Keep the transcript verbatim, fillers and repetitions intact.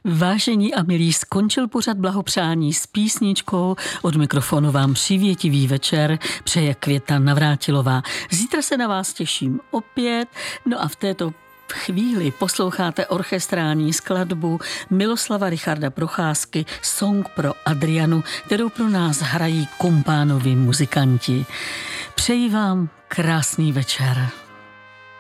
Vážení a milí, skončil pořad blahopřání s písničkou. Od mikrofonu vám přívětivý večer přeje Květa Navrátilová. Zítra se na vás těším opět. No a v této chvíli posloucháte orchestrální skladbu Miloslava Richarda Procházky Song pro Adrianu, kterou pro nás hrají Kumpánovi muzikanti. Přeji vám krásný večer.